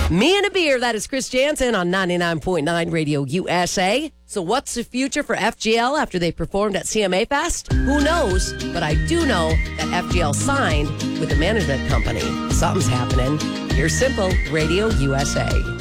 Me and a beer, that is Chris Jansen on 99.9 Radio USA. So what's the future for FGL after they performed at CMA Fest? Who knows? But I do know that FGL signed with a management company. Something's happening. Here's Simple, Radio USA.